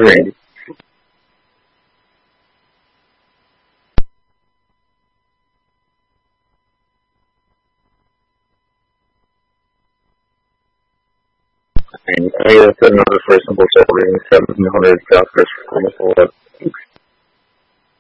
Randy. I guess another first simple reading 700 South Chris Boulevard.